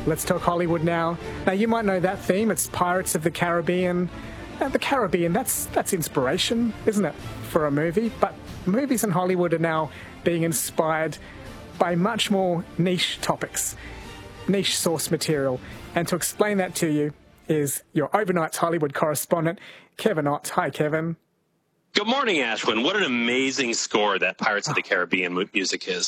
Let's talk Hollywood now. Now, you might know that theme. It's Pirates of the Caribbean. The Caribbean, that's inspiration, isn't it, for a movie? But movies in Hollywood are now being inspired by much more niche topics, niche source material. And to explain that to you is your Overnight's Hollywood correspondent, Kevin Ott. Hi, Kevin. Good morning, Ashwin. What an amazing score that Pirates of the Caribbean music is.